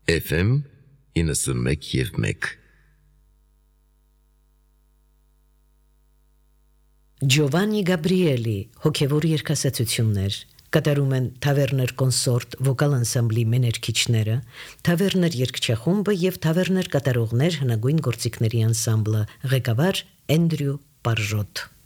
FM 91.1 Ջովաննի Գաբրիելի հոգևոր երգասացություններ կատարում են Թավերներ կոնսորտ վոկալ անսամբլի մեներքիչները, Թավերներ երգչախումբը եւ Թավերներ կատարողներ հնագույն գործիքների անսամբլը, ղեկավար Էնդրյու Պարժոտ։